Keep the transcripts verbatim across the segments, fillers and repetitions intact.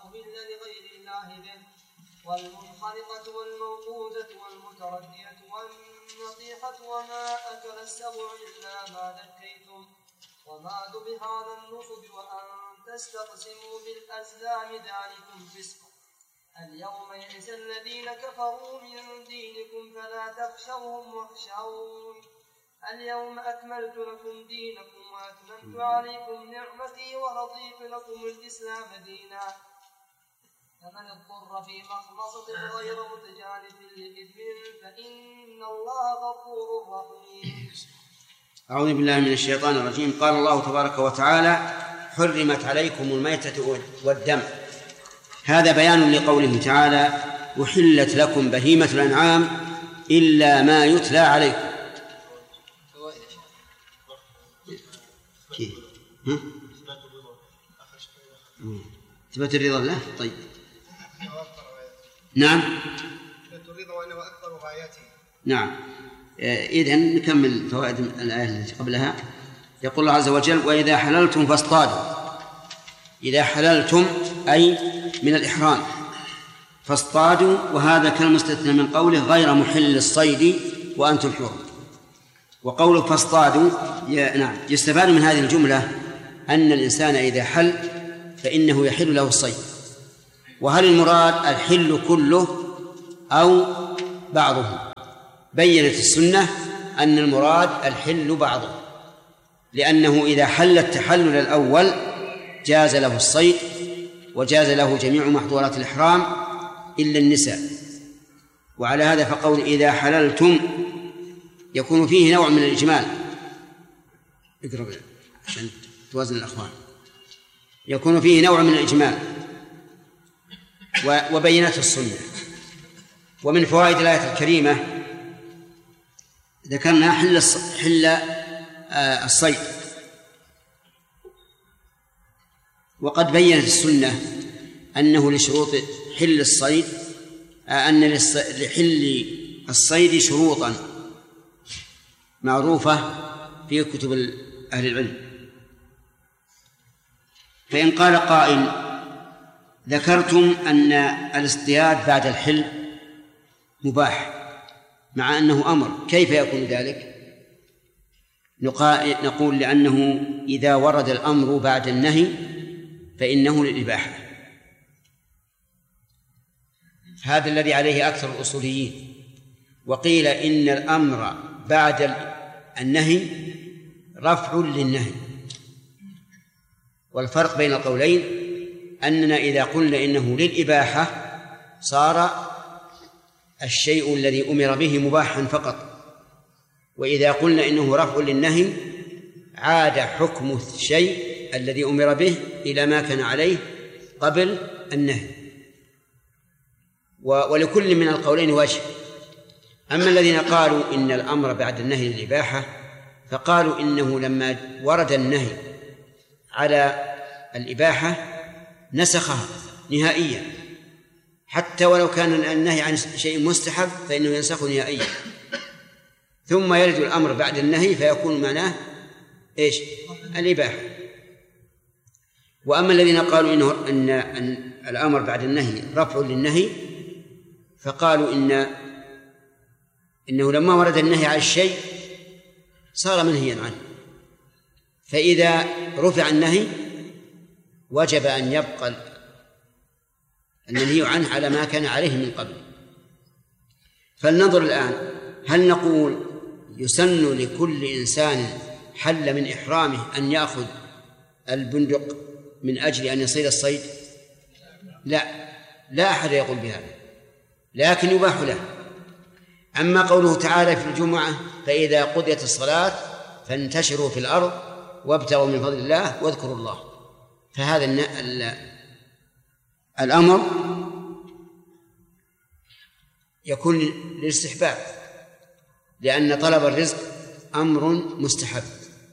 أهل لغير الله به والمنخنقة والموقوذة والمتردية والنطيحة وما أكل السبع إلا ما ذكيتم وما ذبح على النصب وأن تستقسموا بالأزلام ذلكم فسق. اليوم يئس الذين كفروا من دينكم فلا تخشوهم واخشون اليوم أكملت لكم دينكم وأتممت عليكم نعمتي ورضيت لكم الإسلام دينا فمن اضطر في مخلصة غير متجانف لإثم فإن الله غفور رحيم. أعوذ بالله من الشيطان الرجيم. قال الله تبارك وتعالى: حرمت عليكم الميتة والدم. هذا بيان لقوله تعالى: أحلت لكم بهيمة الأنعام إلا ما يتلى عليكم. كيف؟ ها؟ إثبات الرضا له. طيب. نعم. إثبات الرضا وأنه أكبر غاياته. نعم. إذن نكمل فوائد الآية التي قبلها. يقول الله عز وجل: وإذا حللتم فاصطادوا. إذا حللتم أي من الإحرام فاصطادوا، وهذا كالمستثنى من قوله غير محل الصيد وأنتم حرم. وقوله فاصطادوا نعم يستفاد من هذه الجملة أن الإنسان إذا حل فإنه يحل له الصيد. وهل المراد الحل كله أو بعضه؟ بيّنت السنة أن المراد الحل بعضه، لأنه إذا حل التحلل الأول جاز له الصيد وجاز له جميع محظورات الإحرام إلا النساء. وعلى هذا فقول إذا حللتم يكون فيه نوع من الإجمال. اقرب عشان توازن الأخوان. يكون فيه نوع من الإجمال وبينات السنة. ومن فوائد الآية الكريمة ذكرنا حل حل الصيد، وقد بينت السنة أنه لشروط حل الصيد أن لحل الصيد شروطا معروفة في كتب أهل العلم. فإن قال قائل: ذكرتم أن الاصطياد بعد الحل مباح مع أنه أمر، كيف يكون ذلك؟ نقول: لأنه إذا ورد الأمر بعد النهي فإنه للإباحة. هذا الذي عليه أكثر الأصوليين. وقيل إن الأمر بعد النهي رفع للنهي. والفرق بين القولين أننا إذا قلنا إنه للإباحة صار الشيء الذي أمر به مباحا فقط، وإذا قلنا إنه رفع للنهي عاد حكم الشيء الذي أمر به إلى ما كان عليه قبل النهي. ولكل من القولين وجه. أما الذين قالوا إن الأمر بعد النهي للإباحة فقالوا إنه لما ورد النهي على الإباحة نسخها نهائيا، حتى ولو كان النهي عن شيء مستحب فإنه ينسخ نهائيا، ثم يرد الأمر بعد النهي فيكون معناه إيش؟ الإباحة. وأما الذين قالوا إنه أن, أن الأمر بعد النهي رفع للنهي فقالوا إن إنه لما ورد النهي على الشيء صار منهيا عنه، فإذا رفع النهي وجب أن يبقى المنهي عنه على ما كان عليه من قبل. فلننظر الآن، هل نقول يسن لكل إنسان حل من إحرامه أن يأخذ البندق من أجل أن يصيد الصيد؟ لا، لا أحد يقول بهذا، لكن يباح له. أما قوله تعالى في الجمعة: فإذا قضيت الصلاة فانتشروا في الأرض وابتغوا من فضل الله واذكروا الله، فهذا الأمر يكون للاستحباب، لأن طلب الرزق أمر مستحب.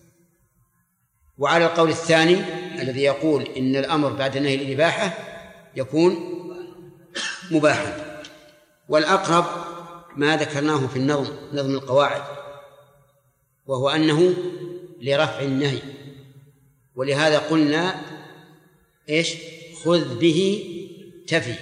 وعلى القول الثاني الذي يقول إن الأمر بعد النهي للإباحة يكون مباحا. والأقرب ما ذكرناه في النظم نظم القواعد، وهو أنه لرفع النهي، ولهذا قلنا إيش؟ خذ به تفي،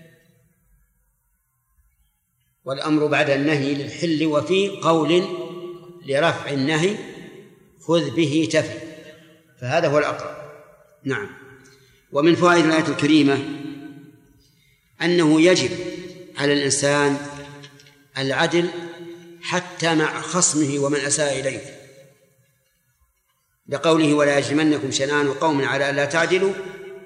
والأمر بعد النهي للحل، وفي قول لرفع النهي خذ به تفي، فهذا هو الأقرب. نعم. ومن فوائد الآية الكريمة أنه يجب على الإنسان العدل حتى مع خصمه ومن أساء إليه، بقوله ولا يجرمنكم شنآن قوم على ألا تعدلوا.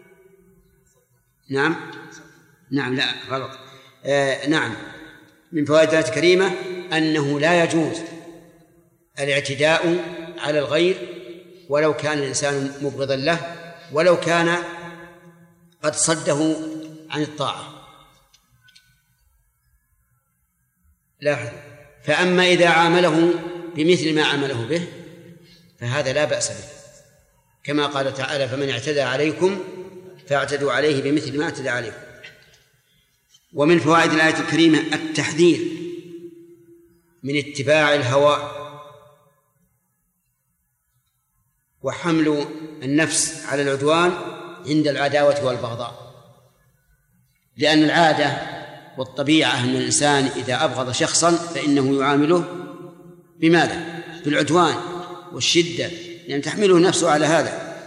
نعم نعم لا غلط آه نعم. من فوائد الآية الكريمة أنه لا يجوز الاعتداء على الغير ولو كان الإنسان مبغضا له، ولو كان قد صده عن الطاعة. لاحظ، فأما إذا عامله بمثل ما عمله به فهذا لا بأس به، كما قال تعالى فمن اعتدى عليكم فاعتدوا عليه بمثل ما اعتدى عليكم. ومن فوائد الآية الكريمة التحذير من اتباع الهوى وحمل النفس على العدوان عند العداوة والبغضاء، لأن العادة والطبيعة أن الإنسان إذا أبغض شخصا فإنه يعامله بماذا؟ بالعدوان والشدة، لأن تحمله نفسه على هذا،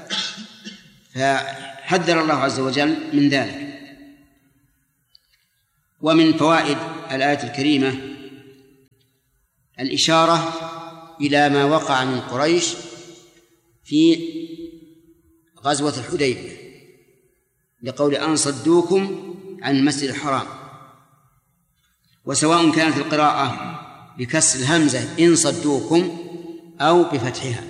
فحذر الله عز وجل من ذلك. ومن فوائد الآية الكريمة الإشارة إلى ما وقع من قريش في غزوة الحديبية، لقول أن صدوكم عن المسجد الحرام، وسواء كانت القراءة بكسر الهمزة إن صدوكم أو بفتحها،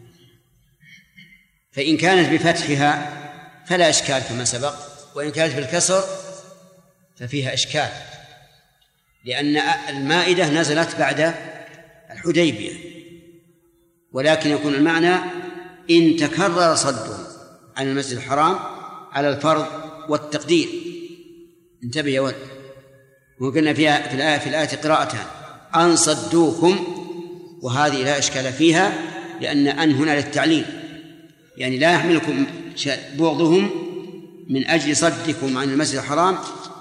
فإن كانت بفتحها فلا إشكال كما سبق، وإن كانت بالكسر ففيها إشكال، لأن المائدة نزلت بعد الحديبية، ولكن يكون المعنى إن تكرر صدهم عن المسجد الحرام على الفرض والتقدير. انتبه يا ولد، وقلنا فيها في الآية في الآية قراءتان أن صدوكم، وهذه لا إشكال فيها لأن أن هنا للتعليل، يعني لا يحملكم بغضهم من أجل صدكم عن المسجد الحرام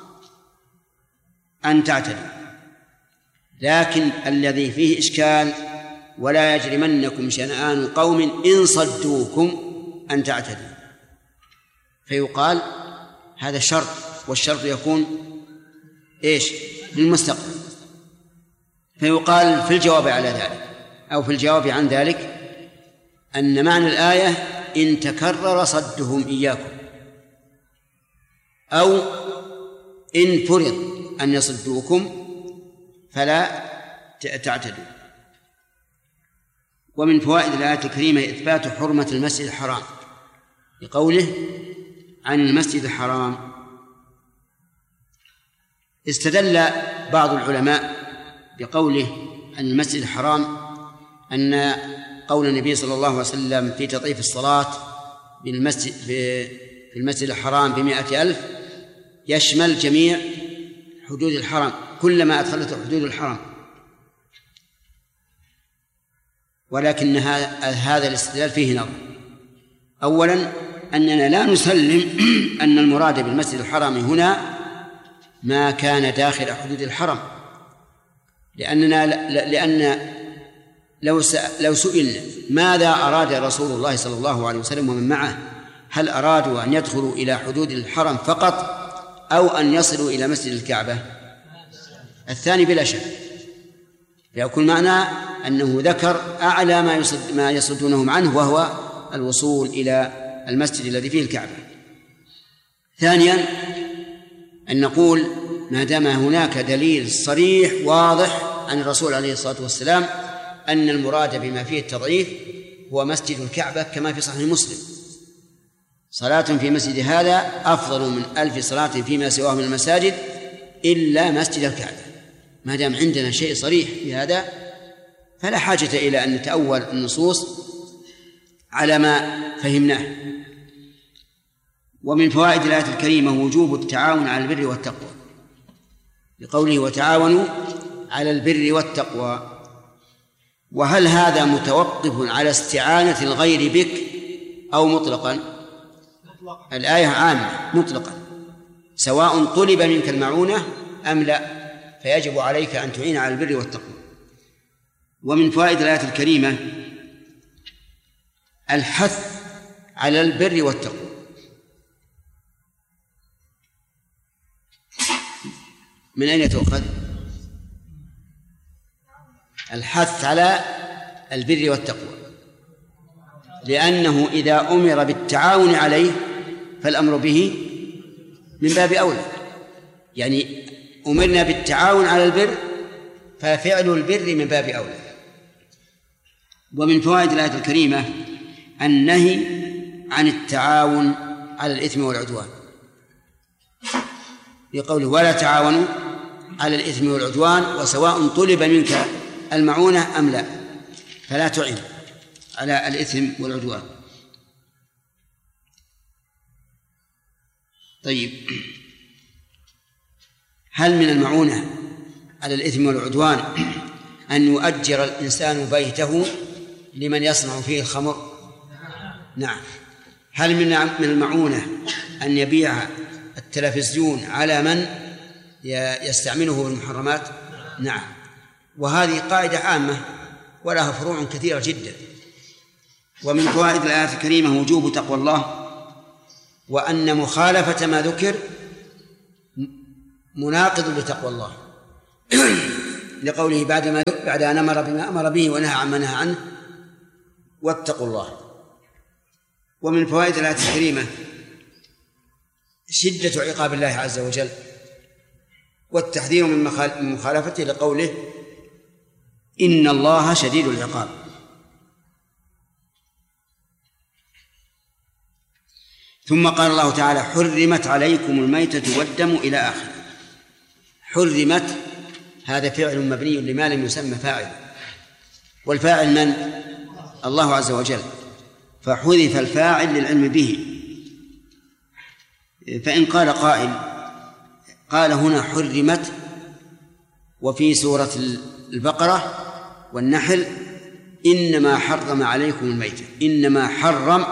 أن تعتدوا، لكن الذي فيه إشكال ولا يجرمنكم شنآن قوم إن صدوكم أن تعتدوا، فيقال هذا شرط، والشرط يكون إيش؟ للمستقبل، فيقال في الجواب على ذلك أو في الجواب عن ذلك أن معنى الآية إن تكرر صدهم إياكم، أو إن فرض أن يصدوكم فلا تعتدوا. ومن فوائد الآية الكريمة إثبات حرمة المسجد الحرام، لقوله عن المسجد الحرام. استدل بعض العلماء بقوله عن المسجد الحرام أن قول النبي صلى الله عليه وسلم في تضعيف الصلاة بالمسجد في المسجد الحرام بمائة ألف يشمل جميع حدود الحرم، كلما أدخلت حدود الحرم، ولكن هذا الاستدلال فيه نظر. أولا أننا لا نسلم أن المراد بالمسجد الحرام هنا ما كان داخل حدود الحرم، لأننا لأن لو لو سئلنا ماذا أراد رسول الله صلى الله عليه وسلم ومن معه، هل أرادوا أن يدخلوا إلى حدود الحرم فقط أو أن يصلوا إلى مسجد الكعبة؟ الثاني بلا شك، فيكون معنى أنه ذكر أعلى ما يصد ما يصدونهم عنه، وهو الوصول إلى المسجد الذي فيه الكعبة. ثانيا أن نقول ما دام هناك دليل صريح واضح عن الرسول عليه الصلاة والسلام أن المراد بما فيه التضعيف هو مسجد الكعبة، كما في صحيح مسلم صلاة في مسجد هذا أفضل من ألف صلاة فيما سواه من المساجد إلا مسجد الكعبة. ما دام عندنا شيء صريح في هذا فلا حاجة إلى أن نتأول النصوص على ما فهمناه. ومن فوائد الآية الكريمة وجوب التعاون على البر والتقوى، بقوله وتعاونوا على البر والتقوى. وهل هذا متوقف على استعانة الغير بك أو مطلقا؟ الآية عامة مطلقا، سواء طلب منك المعونة أم لا، فيجب عليك أن تعين على البر والتقوى. ومن فوائد الآية الكريمة الحث على البر والتقوى. من أين تؤخذ؟ الحث على البر والتقوى، لأنه إذا أمر بالتعاون عليه فالأمر به من باب أولى. يعني أمرنا بالتعاون على البر ففعل البر من باب أولى. ومن فوائد الآية الكريمة النهي عن التعاون على الإثم والعدوان، لقوله ولا تعاونوا على الإثم والعدوان وسواء طلب منك المعونة أم لا، فلا تعين على الإثم والعدوان. طيب، هل من المعونة على الإثم والعدوان أن يؤجر الإنسان بيته لمن يصنع فيه الخمر؟ نعم. هل من المعونة أن يبيع التلفزيون على من يستعمله بالمحرمات؟ نعم. وهذه قاعدة عامة ولها فروع كثيرة جدا. ومن فوائد الآية الكريمة وجوب تقوى الله، وأن مخالفة ما ذكر مناقض لتقوى الله لقوله بعد ما بعد أن أمر بما أمر به ونهى عما نهى عنه واتقوا الله. ومن فوائد الآية الكريمة شدة عقاب الله عز وجل والتحذير من مخالفته لقوله إن الله شديد العقاب. ثم قال الله تعالى حرمت عليكم الميتة والدم إلى آخر. حرمت هذا فعل مبني لما لم يسمى فاعل، والفاعل من؟ الله عز وجل، فحذف الفاعل للعلم به. فإن قال قائل قال هنا حرمت وفي سورة البقرة والنحل إنما حرم عليكم الميتة، إنما حرم،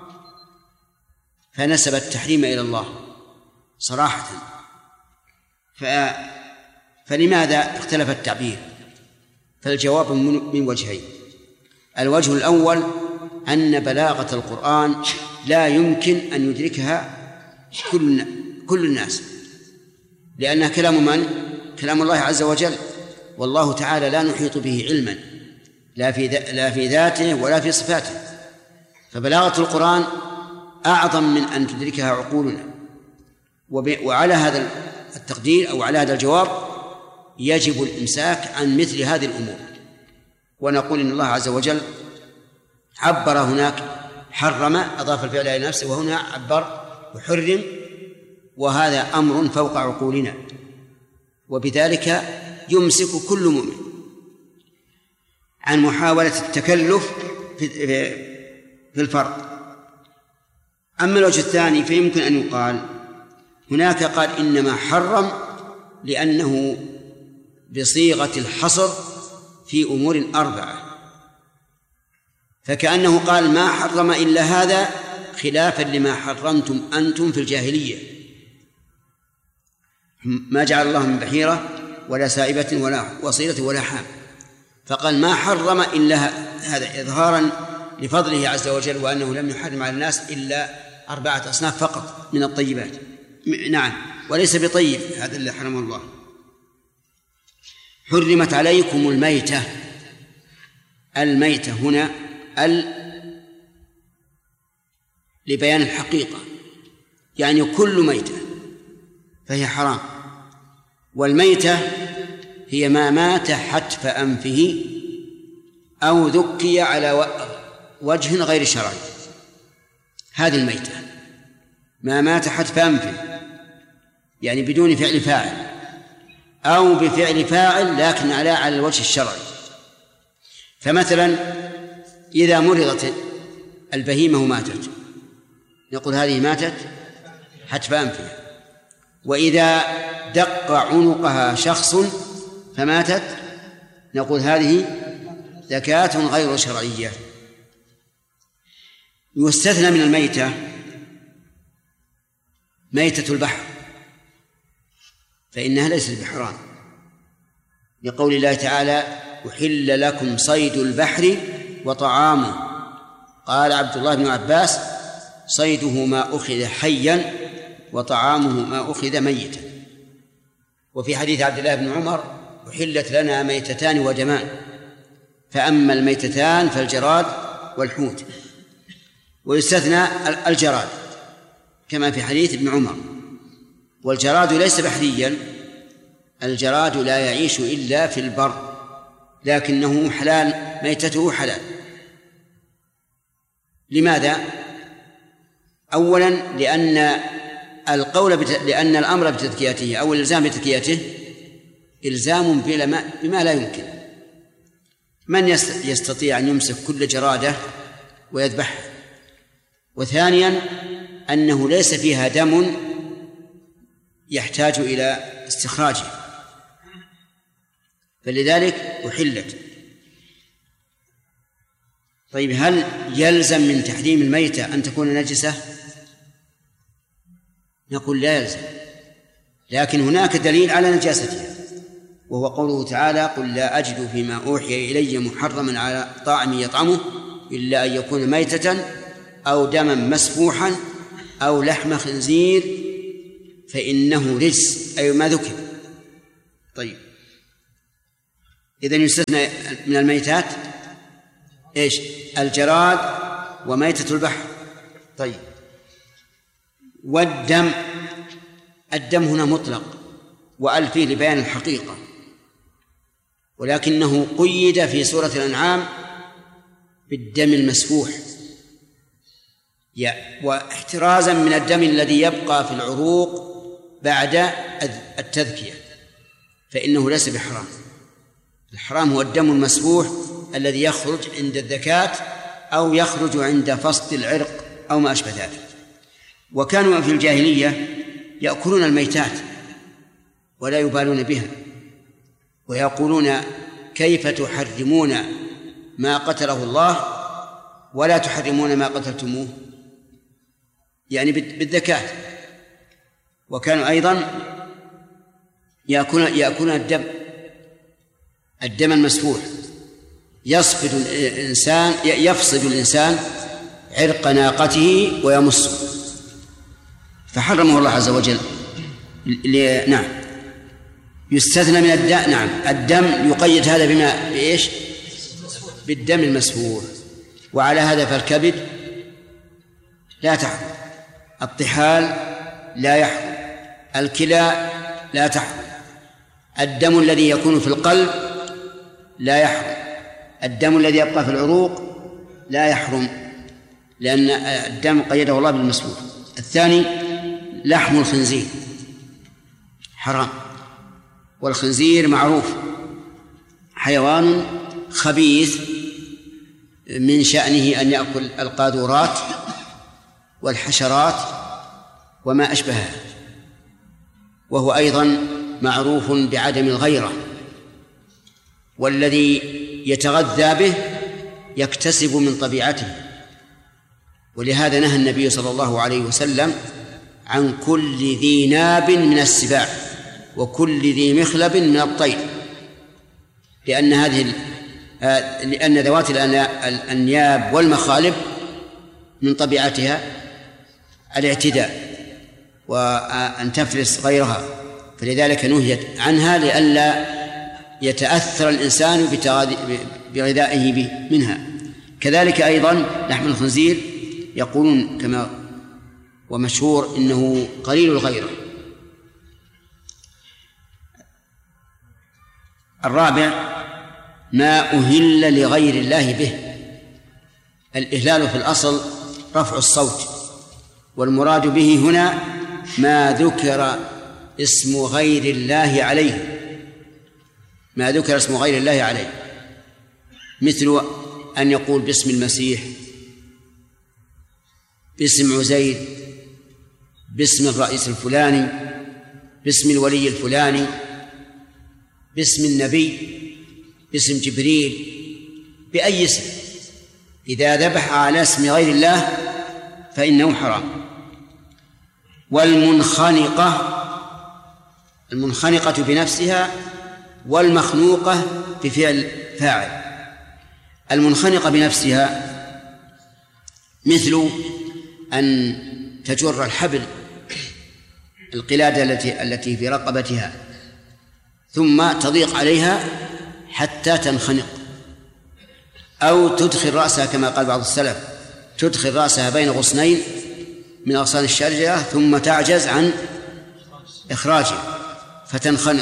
فنسب التحريم إلى الله صراحة. ف... فلماذا اختلف التعبير؟ فالجواب من وجهين. الوجه الأول أن بلاغة القرآن لا يمكن أن يدركها كل كل الناس، لأنها كلام من؟ كلام الله عز وجل، والله تعالى لا نحيط به علما لا في لا في ذاته ولا في صفاته، فبلاغة القرآن أعظم من أن تدركها عقولنا. وعلى هذا التقدير أو على هذا الجواب يجب الإمساك عن مثل هذه الأمور، ونقول إن الله عز وجل عبر هناك حرم، أضاف الفعل إلى نفسه، وهنا عبر وحرم، وهذا أمر فوق عقولنا، وبذلك يمسك كل مؤمن عن محاولة التكلف في الفرق. أما الوجه الثاني فيمكن أن يقال هناك قال إنما حرم لأنه بصيغة الحصر في أمور أربعة، فكأنه قال ما حرم إلا هذا خلافا لما حرمتم أنتم في الجاهلية، ما جعل الله من بحيرة ولا سائبة ولا وصيلة ولا حام، فقال ما حرم إلا هذا إظهارا لفضله عز وجل، وأنه لم يحرم على الناس إلا أربعة أصناف فقط من الطيبات. نعم، وليس بطيب هذا اللي حرم الله. حرمت عليكم الميتة. الميتة هنا ال لبيان الحقيقة، يعني كل ميتة فهي حرام. والميتة هي ما مات حتف أنفه أو ذكي على وجه غير شرعي، هذه الميتة ما مات حتف أنفه، يعني بدون فعل فاعل أو بفعل فاعل لكن على على الوجه الشرعي. فمثلا إذا مرضت البهيمة ماتت نقول هذه ماتت حتف أنفها، وإذا دق عنقها شخص فماتت نقول هذه زكاة غير شرعية. يستثنى من الميتة ميتة البحر، فإنها ليست بحرام، لقول الله تعالى: أحل لكم صيد البحر وطعامه. قال عبد الله بن عباس: صيده ما أخذ حيا وطعامه ما أخذ ميتا. وفي حديث عبد الله بن عمر: أحلت لنا ميتتان ودمان، فأما الميتتان فالجراد والحوت. ويستثنى الجراد كما في حديث ابن عمر. والجراد ليس بحريا، الجراد لا يعيش إلا في البر، لكنه حلال، ميتته حلال. لماذا؟ أولا لأن القول بت... لأن الأمر بتذكيته أو الإلزام بتذكيته إلزام بما لا يمكن. من يستطيع أن يمسك كل جرادة ويذبحها؟ وثانيا أنه ليس فيها دم يحتاج إلى استخراجه، فلذلك أحلت. طيب، هل يلزم من تحريم الميتة أن تكون نجسة؟ نقول لا يلزم، لكن هناك دليل على نجاستها، وهو قوله تعالى: قل لا أجد فيما أوحي إلي محرما على طاعم يطعمه إلا أن يكون ميتة أو دما مسفوحا أو لحم خنزير فإنه رجس، أي ما ذكر. طيب، إذن يستثنى من الميتات إيش؟ الجراد وميتة البحر. طيب، والدم، الدم هنا مطلق وأل فيه لبيان الحقيقة، ولكنه قيد في سورة الأنعام بالدم المسفوح، واحترازا من الدم الذي يبقى في العروق بعد التذكية، فإنه ليس بحرام. الحرام هو الدم المسفوح الذي يخرج عند الذكاة أو يخرج عند فصل العرق أو ما أشبه ذلك. وكانوا في الجاهلية يأكلون الميتات ولا يبالون بها، ويقولون: كيف تحرمون ما قتله الله ولا تحرمون ما قتلتموه؟ يعني بالذكاة. وكانوا أيضا يأكلون يأكلون الدم الدم المسفوح. يصفد الإنسان يفصد الإنسان عرق ناقته ويمصه، فحرمه الله عز وجل. نعم، يستثنى من الدم. نعم، الدم يقيد هذا بما بإيش؟ بالدم المسفوح. وعلى هذا فالكبد لا تحرم، الطحال لا يحرم، الكلى لا تحرم، الدم الذي يكون في القلب لا يحرم، الدم الذي يبقى في العروق لا يحرم، لأن الدم قيده الله بالمسفوح. الثاني لحم الخنزير حرام، والخنزير معروف حيوان خبيث من شأنه أن يأكل القاذورات والحشرات وما أشبهها، وهو أيضا معروف بعدم الغيرة، والذي يتغذى به يكتسب من طبيعته. ولهذا نهى النبي صلى الله عليه وسلم عن كل ذي ناب من السباع وكل ذي مخلب من الطير، لأن هذه لأن ذوات الأنياب والمخالب من طبيعتها الاعتداء وأن تفلس غيرها، فلذلك نهيت عنها لئلا يتأثر الإنسان بغذائه منها. كذلك أيضا لحم الخنزير يقولون كما ومشهور إنه قليل الغيرة. الرابع ما أهل لغير الله به. الإهلال في الأصل رفع الصوت، والمراد به هنا ما ذكر اسم غير الله عليه، ما ذكر اسم غير الله عليه، مثل أن يقول باسم المسيح، باسم عزير، باسم الرئيس الفلاني، باسم الولي الفلاني، باسم النبي، باسم جبريل، بأي اسم. إذا ذبح على اسم غير الله فإنه حرام. والمنخنقة المنخنقة بنفسها والمخنوقة بفعل فاعل. المنخنقة بنفسها مثل أن تجر الحبل القلادة التي التي في رقبتها ثم تضيق عليها حتى تنخنق، أو تدخل رأسها كما قال بعض السلف، تدخل رأسها بين غصنين من أغصان الشجرة ثم تعجز عن إخراجه فتنخنق.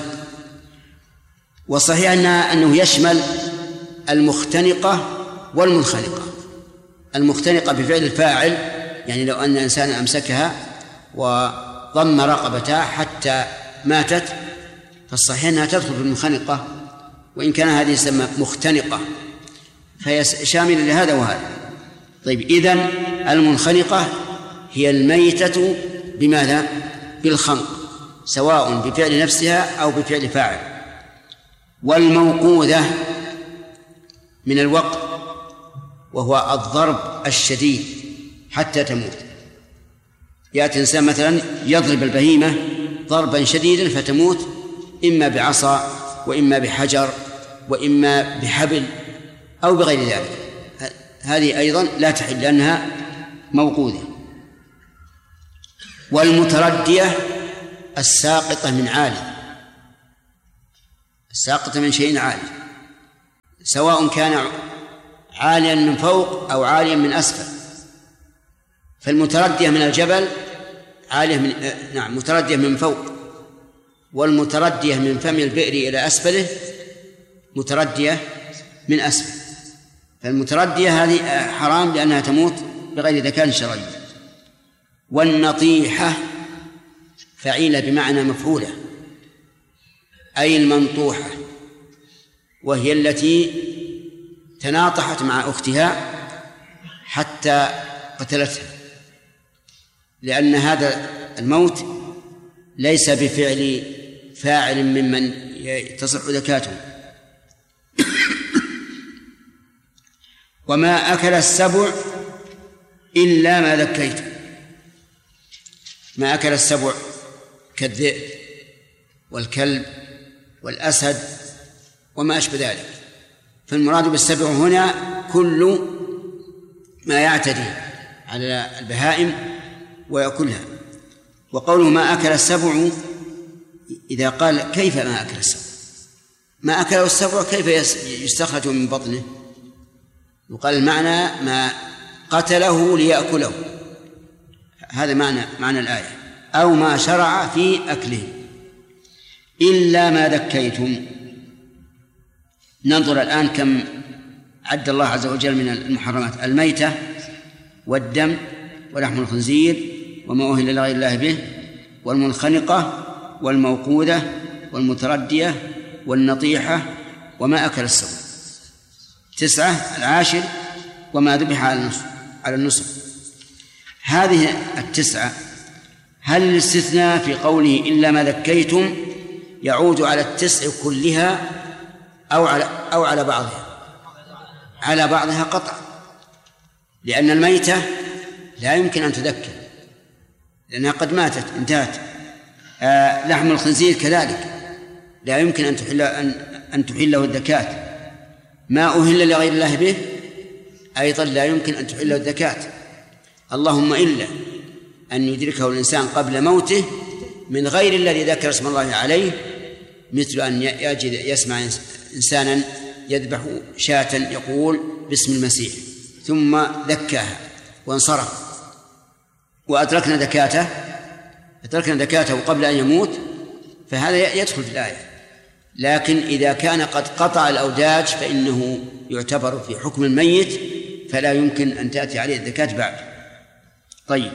وصحيح أنه يشمل المختنقة والمنخنقة. المختنقة بفعل الفاعل، يعني لو أن إنسانا أمسكها وضم رقبتها حتى ماتت فالصحيح أنها تدخل في المنخنقة، وإن كان هذه تسمى مختنقة فهي شاملة لهذا وهذا. طيب، إذن المنخنقة هي الميتة بماذا؟ بالخنق، سواء بفعل نفسها أو بفعل فاعل. والموقوذة من الوقت، وهو الضرب الشديد حتى تموت. يأتي إنسان مثلا يضرب البهيمة ضربا شديدا فتموت، إما بعصا وإما بحجر وإما بحبل أو بغير ذلك، هذه أيضا لا تحل لأنها موقوذة. والمتردية الساقطة من عالي، الساقطة من شيء عالي، سواء كان عاليا من فوق أو عاليا من أسفل. فالمتردية من الجبل عالية من آه نعم متردية من فوق، والمتردية من فم البئر إلى أسفله متردية من أسفل. فالمتردية هذه حرام لأنها تموت بغير ذكاء شرعي. والنطيحة فعيلة بمعنى مفعولة، أي المنطوحة، وهي التي تناطحت مع أختها حتى قتلتها، لأن هذا الموت ليس بفعل فاعل ممن تصح ذكاته. وما أكل السبع إلا ما ذكيت. ما أكل السبع كالذئب والكلب والأسد وما أشبه ذلك. فالمراد بالسبع هنا كل ما يعتدي على البهائم ويأكلها. وقوله ما أكل السبع، إذا قال كيف ما أكل السبع؟ ما أكله السبع كيف يستخرج من بطنه؟ يقال المعنى ما قتله ليأكله، هذا معنى معنى الآية، أو ما شرع في أكله. إلا ما ذكيتم. ننظر الآن كم عد الله عز وجل من المحرمات: الميتة والدم ولحم الخنزير وما أهل لغير الله به، والمنخنقة والموقوذة والمتردية والنطيحة وما أكل السبع. تسعة. العاشر وما ذبح على النصب. هذه التسعة هل الاستثناء في قوله إلا ما ذكيتم يعود على التسع كلها أو على أو على بعضها؟ على بعضها قطعا، لأن الميتة لا يمكن أن تذكر لأنها قد ماتت انتهت. آه لحم الخنزير كذلك لا يمكن أن تحل أن أن تحله الذكاة. ما أهل لغير الله به أيضا لا يمكن أن تحله الذكاة، اللهم إلا أن يدركه الإنسان قبل موته من غير الذي ذكر اسم الله عليه، مثل أن يجد يسمع إنسانا يذبح شاة يقول باسم المسيح ثم ذكاها وانصرف وأدركنا ذكاته أدركنا ذكاته قبل أن يموت، فهذا يدخل في الآية. لكن إذا كان قد قطع الأوداج فإنه يعتبر في حكم الميت، فلا يمكن أن تأتي عليه الذكاة بعد. طيب،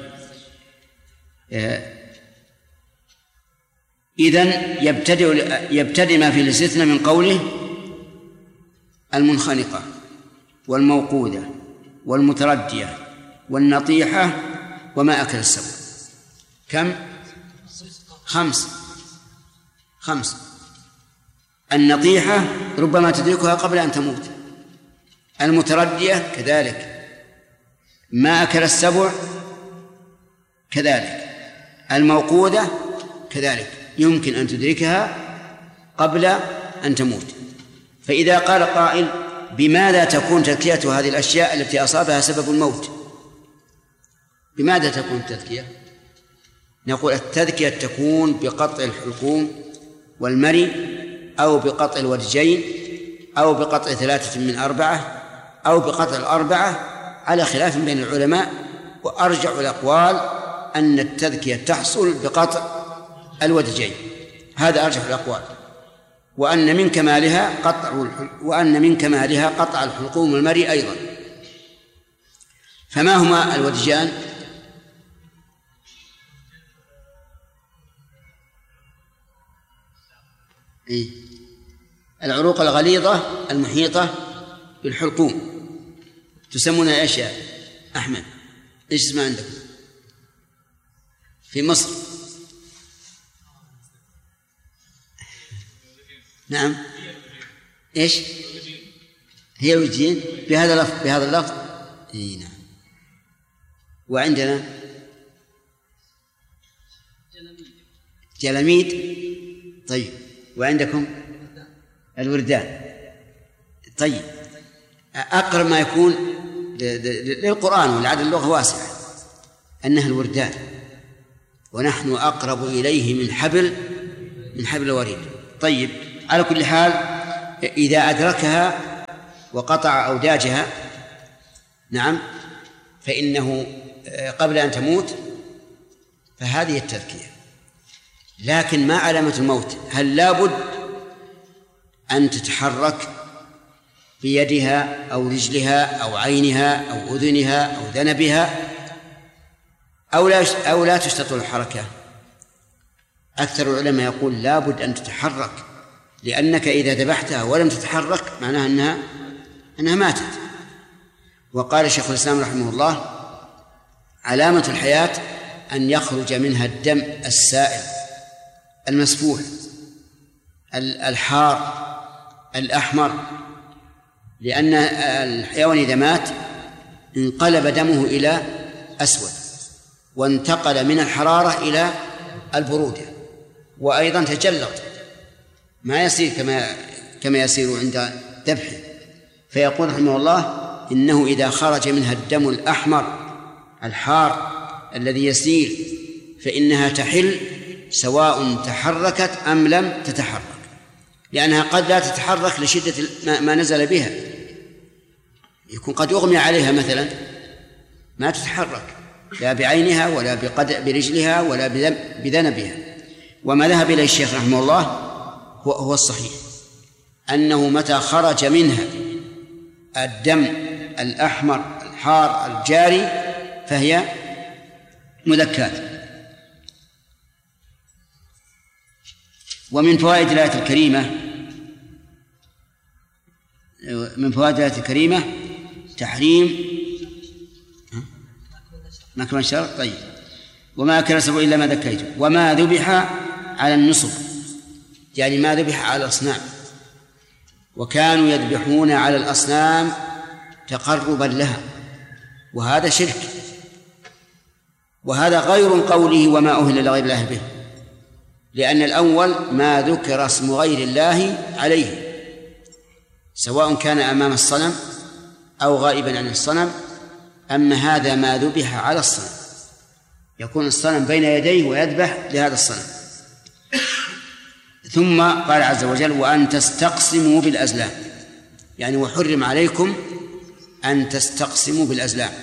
إذن يبتدئ يبتدئ ما في الاستثناء من قوله المنخنقة والموقوذة والمتردية والنطيحة وما أكل السبع. كم؟ خمس خمس النطيحة ربما تدركها قبل أن تموت، المتردية كذلك، ما أكل السبع كذلك، الموقوذة كذلك. يمكن أن تدركها قبل أن تموت. فإذا قال قائل بماذا تكون تذكية هذه الأشياء التي أصابها سبب الموت؟ بماذا تكون التذكية؟ نقول التذكية تكون بقطع الحلقوم والمري، أو بقطع الودجين، أو بقطع ثلاثة من أربعة، أو بقطع الأربعة، على خلاف بين العلماء. وأرجع الأقوال أن التذكية تحصل بقطع الودجين، هذا أرجح الأقوال، وأن من كمالها قطع وأن من كمالها قطع الحلقوم والمري أيضا. فما هما الودجان؟ إيه؟ العروق الغليظة المحيطة بالحلقوم تسمونها إيش يا أحمد؟ إيش اسمها عندكم في مصر؟ نعم، إيش هي الوجين بهذا اللفظ بهذا اللفظ إيه نعم. وعندنا جلميد. طيب، وعندكم الوردان. طيب، أقرب ما يكون للقرآن والعدل اللغة واسعة أنها الوردان، ونحن أقرب إليه من حبل من حبل الوريد. طيب، على كل حال إذا أدركها وقطع أوداجها نعم فإنه قبل أن تموت فهذه التذكية. لكن ما علامة الموت؟ هل لابد أن تتحرك بيدها أو رجلها أو عينها أو أذنها أو ذنبها أو لا أو لا تشترط الحركة؟ أكثر العلماء يقول لابد أن تتحرك، لأنك إذا ذبحتها ولم تتحرك معناها أنها أنها ماتت. وقال شيخ الإسلام رحمه الله علامة الحياة أن يخرج منها الدم السائل المسفوح الحار الأحمر، لأن الحيوان إذا مات انقلب دمه إلى أسود وانتقل من الحرارة إلى البرودة، وأيضا تجلط، ما يصير كما كما يصير عند ذبحه. فيقول رحمه الله إنه إذا خرج منها الدم الأحمر الحار الذي يسيل فإنها تحل سواء تحركت أم لم تتحرك، لأنها قد لا تتحرك لشدة ما نزل بها، يكون قد أغمي عليها مثلا ما تتحرك لا بعينها ولا برجلها ولا بذنبها. وما ذهب إليه الشيخ رحمه الله هو, هو الصحيح، أنه متى خرج منها الدم الأحمر الحار الجاري فهي مذكاة. ومن فوائد الآية الكريمة من فوائد الآية الكريمة تحريم ماكل الشر. طيب، وما أكل السبع إلا ما ذكيتم وما ذبح على النصب، يعني ما ذبح على الأصنام، وكانوا يذبحون على الأصنام تقربا لها، وهذا شرك، وهذا غير قوله وما أهل لغير الله به، لأن الأول ما ذكر اسم غير الله عليه سواء كان أمام الصنم أو غائبا عن الصنم. أما هذا ما ذبح على الصنم، يكون الصنم بين يديه ويذبح لهذا الصنم. ثم قال عز وجل وأن تستقسموا بالأزلام، يعني وحرم عليكم أن تستقسموا بالأزلام.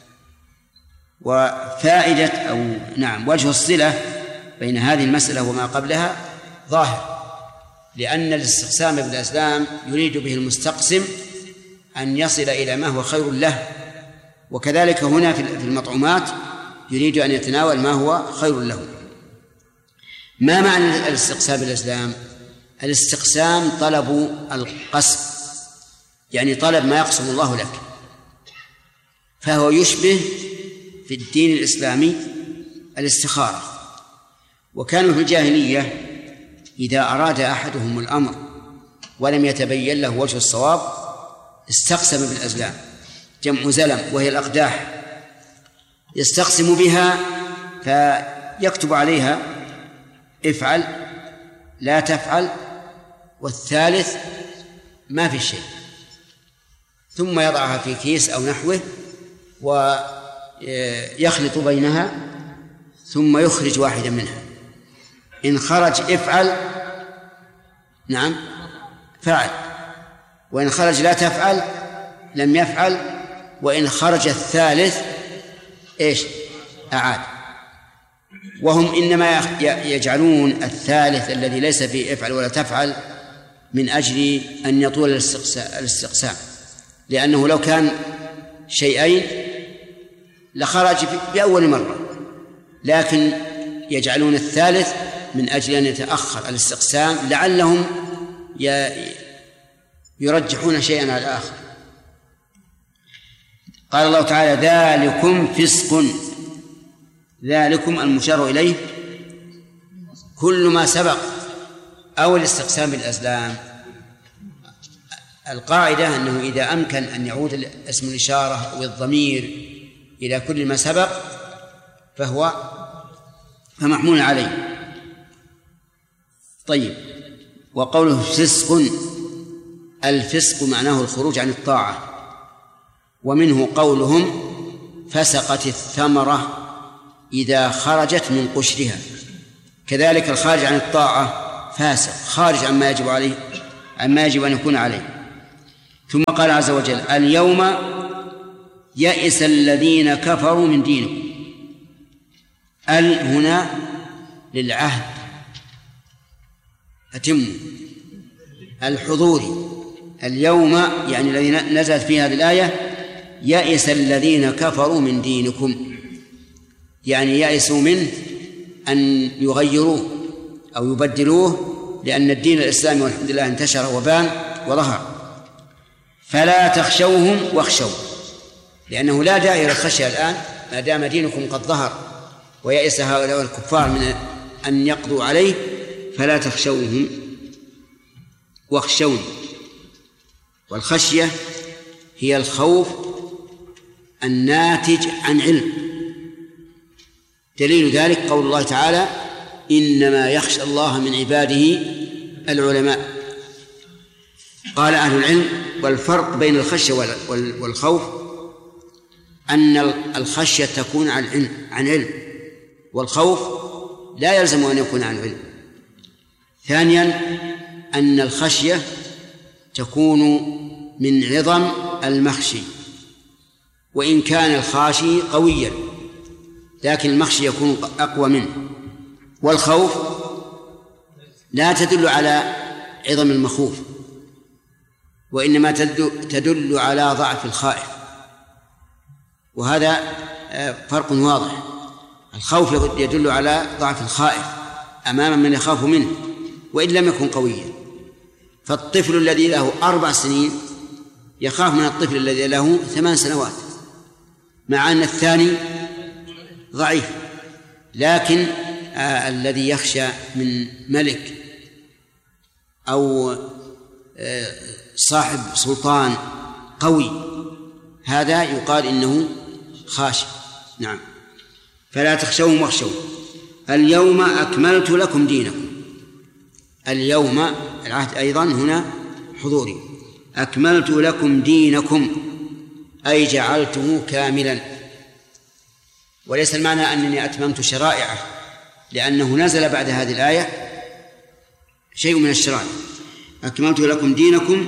وفائدة أو نعم وجه الصلة بين هذه المسألة وما قبلها ظاهر، لأن الاستقسام بالأزلام يريد به المستقسم أن يصل إلى ما هو خير له، وكذلك هنا في المطعومات يريد أن يتناول ما هو خير له. ما معنى الاستقسام بالأزلام؟ الاستقسام طلب القسم، يعني طلب ما يقسم الله لك، فهو يشبه في الدين الإسلامي الاستخارة. وكانوا في الجاهلية إذا أراد أحدهم الأمر ولم يتبين له وجه الصواب استقسم بالأزلام، جمع زلم وهي الأقداح، يستقسم بها فيكتب عليها افعل لا تفعل، والثالث ما في شيء، ثم يضعها في كيس أو نحوه ويخلط بينها ثم يخرج واحدا منها. إن خرج افعل نعم فعل، وإن خرج لا تفعل لم يفعل، وإن خرج الثالث إيش أعاد. وهم إنما يجعلون الثالث الذي ليس فيه افعل ولا تفعل من أجل أن يطول الاستقسام، لأنه لو كان شيئين لخرج بأول مرة، لكن يجعلون الثالث من أجل أن يتأخر الاستقسام لعلهم يرجحون شيئا على الآخر. قال الله تعالى ذلكم فسق، ذلكم المشار إليه كل ما سبق أو الاستقسام بالأزلام. القاعدة أنه إذا أمكن أن يعود اسم الإشارة والضمير إلى كل ما سبق فهو فمحمول عليه. طيب، وقوله فسق، الفسق معناه الخروج عن الطاعة، ومنه قولهم فسقت الثمرة إذا خرجت من قشرها، كذلك الخارج عن الطاعة فاسق، خارج عما يجب عليه عما يجب أن يكون عليه. ثم قال عز وجل اليوم يئس الذين كفروا من دينكم. ال هنا للعهد أتم الحضوري. اليوم يعني الذي نزلت في هذه الآية يئس الذين كفروا من دينكم، يعني يئسوا منه أن يغيروه أو يبدلوه، لأن الدين الإسلامي والحمد لله انتشر وبان وظهر. فلا تخشوهم واخشوا، لأنه لا داعي للخشية الآن ما دام دينكم قد ظهر ويئس هؤلاء الكفار من أن يقضوا عليه. فلا تخشوهم واخشوني. والخشية هي الخوف الناتج عن علم. دليل ذلك قول الله تعالى إنما يخشى الله من عباده العلماء. قال أهل العلم والفرق بين الخشية والخوف أن الخشية تكون عن علم, عن علم والخوف لا يلزم أن يكون عن علم. ثانيا أن الخشية تكون من عظم المخشي، وإن كان الخاشي قويا لكن المخشي يكون أقوى منه. والخوف لا تدل على عظم المخوف، وإنما تدل على ضعف الخائف، وهذا فرق واضح. الخوف يدل على ضعف الخائف أمام من يخاف منه وإن لم يكن قويا. فالطفل الذي له أربع سنين يخاف من الطفل الذي له ثمان سنوات، مع أن الثاني ضعيف. لكن آه الذي يخشى من ملك أو آه صاحب سلطان قوي هذا يقال إنه خاشع. نعم. فلا تخشوهم واخشوا. اليوم أكملت لكم دينكم. اليوم العهد أيضا هنا حضوري. أكملت لكم دينكم أي جعلته كاملا، وليس المعنى أنني أتممت شرائعه، لأنه نزل بعد هذه الآية شيء من الشرائع. أكملت لكم دينكم،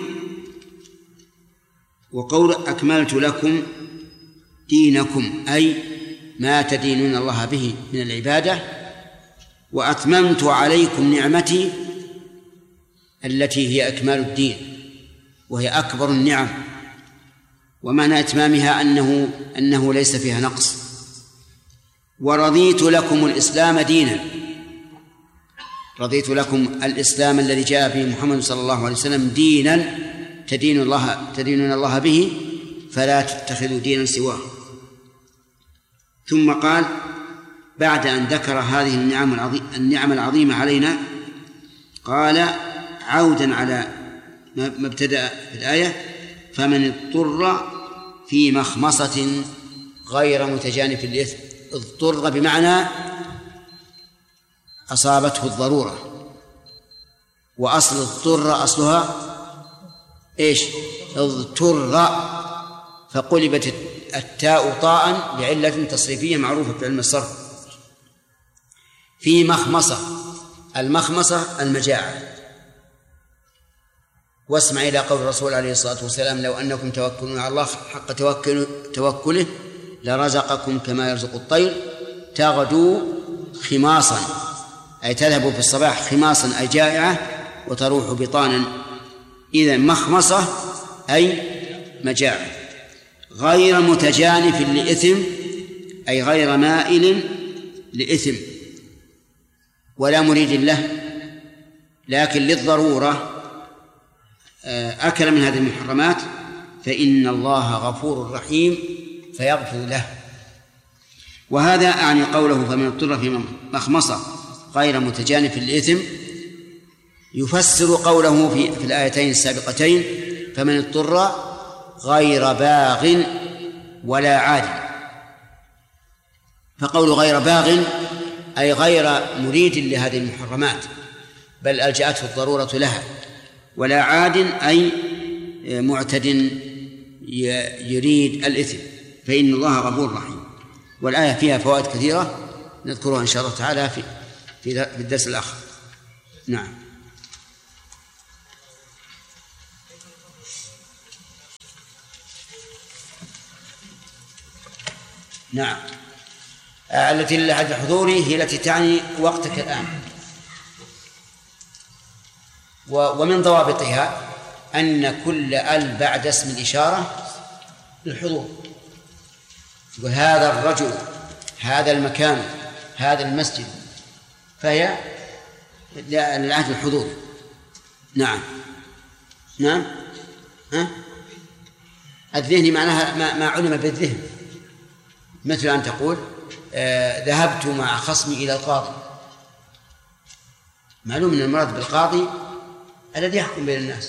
وقول أكملت لكم دينكم أي ما تدينون الله به من العبادة، وأتممت عليكم نعمتي التي هي أكمال الدين وهي أكبر النعم، ومعنى إتمامها أنه أنه ليس فيها نقص. ورضيت لكم الإسلام دينا. رضيت لكم الإسلام الذي جاء به محمد صلى الله عليه وسلم دينا تدين الله تدينون الله به، فلا تتخذوا دينا سواه. ثم قال بعد أن ذكر هذه النعم العظيمة, النعم العظيمة علينا، قال عودا على ما ابتدأ في الآية: فمن اضطر في مخمصة غير متجانف للإثم. اضطر بمعنى أصابته الضرورة. وأصل اضطر أصلها إيش؟ اضطر، فقلبت التاء طاء لعلة تصريفية معروفة في علم الصرف. في مخمصة، المخمصة المجاعة. واسمع إلى قول الرسول عليه الصلاة والسلام: لو أنكم توكلون على الله حق توكل توكله لرزقكم كما يرزق الطير تغدو خماصا، أي تذهب في الصباح خماصا أي جائعة وتروح بطانا. إذا مخمصة أي مجاعة. غير متجانف لإثم أي غير مائل لإثم ولا مريد له، لكن للضرورة أكل من هذه المحرمات، فإن الله غفور رحيم فيغفر له. وهذا أعني قوله: فمن اضطر في مخمصة غير متجانف للإثم، يفسر قوله في, في الآيتين السابقتين: فمن اضطر غير باغ ولا عاد. فقول غير باغ أي غير مريد لهذه المحرمات، بل ألجأته الضرورة لها. ولا عاد أي معتد يريد الإثم، فإن الله غفور رحيم. والآية فيها فوائد كثيرة نذكرها إن شاء الله تعالى في في الدرس الآخر. نعم. نعم. التي لحد حضوري هي التي تعني وقتك الآن. ومن ضوابطها أن كل ال بعد اسم الإشارة للحضور. يقول هذا الرجل، هذا المكان، هذا المسجد، فهي للعهد الحضور. نعم. نعم. ها؟ الذهن معناها ما, ما علم بالذهن، مثل أن تقول آه ذهبت مع خصمي إلى القاضي. معلوم أن المراد بالقاضي الذي يحكم بين الناس.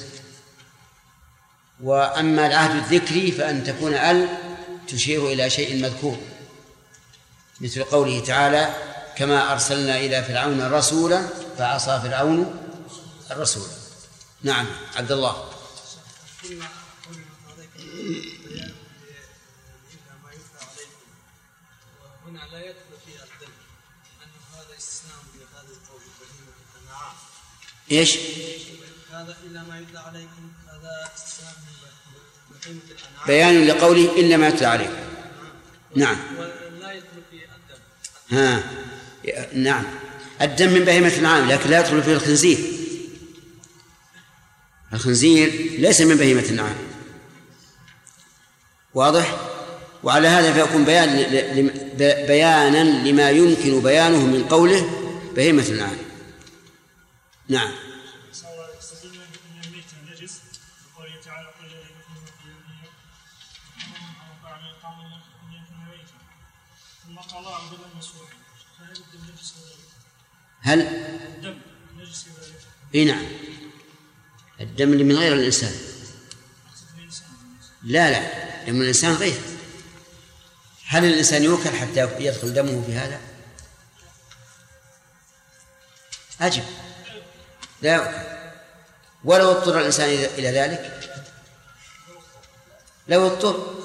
وأما العهد الذكري فأن تكون ال تشير إلى شيء مذكور، مثل قوله تعالى: كما أرسلنا إلى فرعون رسولا فعصى فرعون الرسول. نعم. عبد الله. هنا لا يدخل في الدم أنه هذا استثناء بهذا القول بهيمة الأنعام. إيش؟ هذا إلا ما يتلى عليكم، هذا استثناء بهيمة الأنعام، بيان لقوله إلا ما يتلى عليكم. نعم. ولا يدخل في الدم. ها. نعم. الدم من بهيمة الأنعام، لكن لا يدخل فيه الخنزير. الخنزير ليس من بهيمة الأنعام. واضح؟ وعلى هذا فيكون بيان بيانا لما يمكن بيانه من قوله بهيمة الأنعام. نعم. هل الدم نجس ذلك؟ اي نعم، الدم اللي من غير الإنسان. لا لا، دم الإنسان غير. هل الإنسان يوكل حتى يدخل دمه في هذا؟ أجب لا يوكل. ولو اضطر الإنسان إلى ذلك، لو اضطر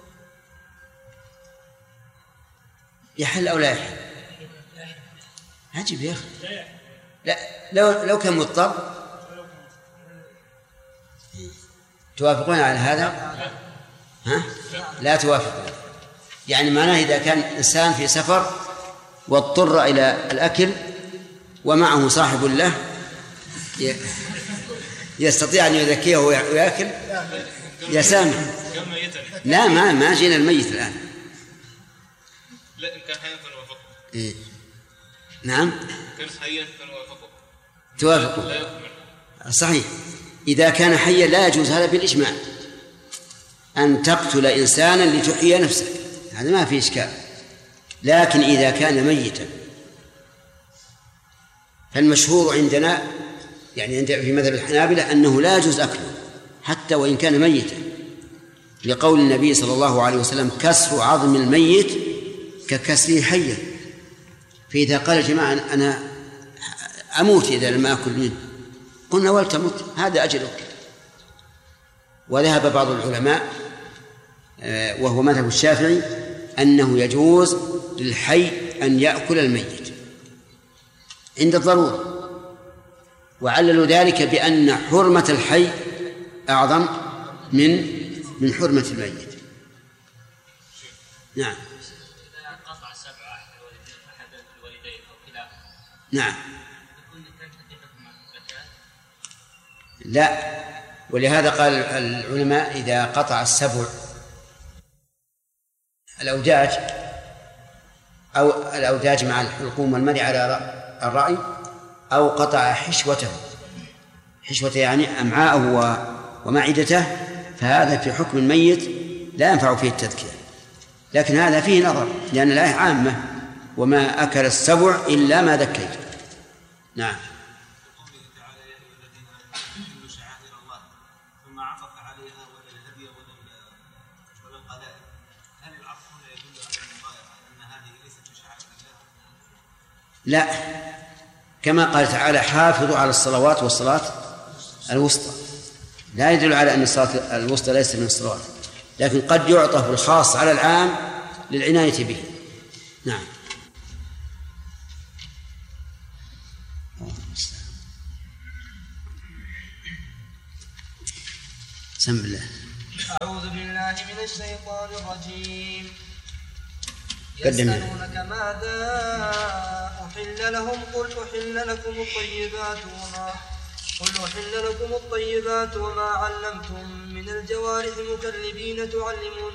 يحل أو لا يحل؟ عجب يا أخي. لا، لو لو كان مضطر. توافقون على هذا؟ ها؟ لا توافقون. يعني معناه إذا كان إنسان في سفر واضطر إلى الأكل ومعه صاحب له يستطيع أن يذكيه ويأكل، يسامح. لا، ما ما جينا الميت الآن. لا، إن كان حيا فنوافقه. إيه؟ نعم. كان حيا فنوافقه. توافقه. صحيح. إذا كان حيا لا يجوز هذا بالإجماع، أن تقتل إنسانا لتحيي نفسك، هذا ما في إشكال. لكن إذا كان ميتا فالمشهور عندنا يعني عند في مذهب الحنابلة أنه لا يجوز أكله حتى وإن كان ميتا، لقول النبي صلى الله عليه وسلم: كسر عظم الميت ككسره حيا. فإذا قال جماعة أنا أموت إذا لم أكل منه. قلنا ولتمت، هذا أجلك. وذهب بعض العلماء وهو مذهب الشافعي أنه يجوز للحي أن يأكل الميت عند الضرورة، وعللوا ذلك بأن حرمة الحي أعظم من من حرمة الميت. نعم. إذا قطع سبع أحد الوالدين أو كلاهما. نعم. لا، ولهذا قال العلماء إذا قطع السبع الأوداج أو الأوداج مع الحلقوم والمرء على الرأي، أو قطع حشوته، حشوته يعني أمعاءه ومعدته، فهذا في حكم الميت لا ينفع فيه التذكير. لكن هذا فيه نظر، لأن الآية عامة: وما أكل السبع إلا ما ذكيت. نعم. لا، كما قال تعالى: حافظوا على الصلوات والصلاة الوسطى، لا يدل على أن الصلاة الوسطى ليست من الصلوات، لكن قد يعطف الخاص على العام للعناية به. نعم. بسم الله. أعوذ بالله من الشيطان الرجيم. قدم. يسألونك ماذا أحل لهم قل أحل لكم الطيبات وما قل أحل لكم الطيبات وما علمتم من الجوارح مكلبين تعلمون